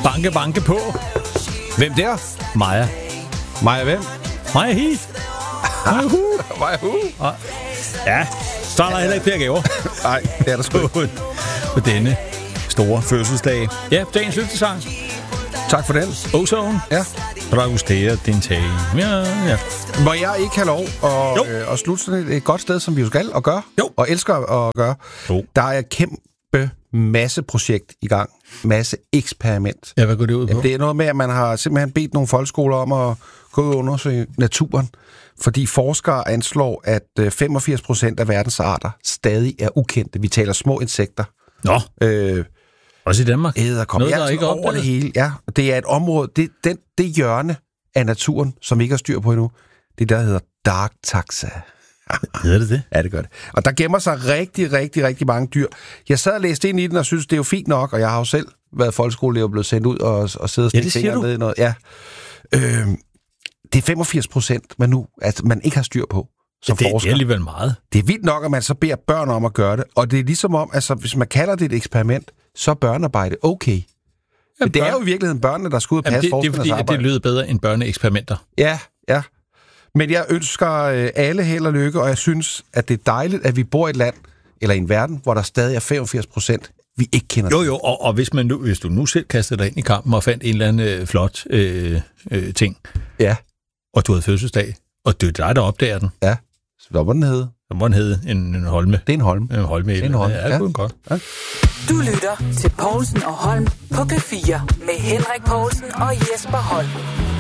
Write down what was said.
Banke, banke på. Hvem der? Maja. Maja hvem? Maja Hi. Maja Hu. Maja Hu. Ja, så er der heller ikke flere gaver. Nej, det er der sgu ikke. På denne store fødselsdag. Ja, dagens løftesang. Tak for den. Ozone. Ja. Dragustere din tag. Ja. Må jeg ikke have lov at slutte sådan et godt sted, som vi jo skal og gøre? Jo. Og elsker at gøre. Jo. Der er et kæmpe masse projekt i gang. Masse eksperiment. Ja, hvad går det ud på? Jamen, det er noget med, at man har simpelthen bedt nogle folkeskoler om at gå ud og undersøge naturen. Fordi forskere anslår, at 85% af verdens arter stadig er ukendte. Vi taler små insekter. Nå. Også i Danmark? Edderkopper. Noget, der ikke over det hele. Ja, det er et område, det hjørne af naturen, som vi ikke har styr på endnu, det der hedder Dark Taxa. Hedder det det? Ja, det gør det. Og der gemmer sig rigtig mange dyr. Jeg sad og læste ind i den og synes, det er jo fint nok, og jeg har jo selv været folkeskoleelev og blevet sendt ud og siddet og stikke fingre ned i noget. Ja. Det er 85%, man ikke har styr på som forsker. Det er alligevel meget. Det er vildt nok, at man så beder børn om at gøre det, og det er ligesom om, altså hvis man kalder det et eksperiment, så er børnearbejde okay. Ja, det er jo i virkeligheden børnene, der skal ud og passe forskernes arbejde. Det er fordi, det lyder bedre end børneeksperimenter. Ja. Men jeg ønsker alle held og lykke, og jeg synes, at det er dejligt, at vi bor i et land, eller i en verden, hvor der stadig er 85%, vi ikke kender. Jo, og hvis du nu selv kastede dig ind i kampen og fandt en eller anden flot ting, ja, og du havde fødselsdag, og det er dig, der opdager den. Ja, hvad må den hedde? Hvad må den hedde? En holme. Det er en holme. En holme. Det er en holme. Ja, godt. Ja. Du lytter til Povlsen og Holm på P4 med Henrik Povlsen og Jesper Holm.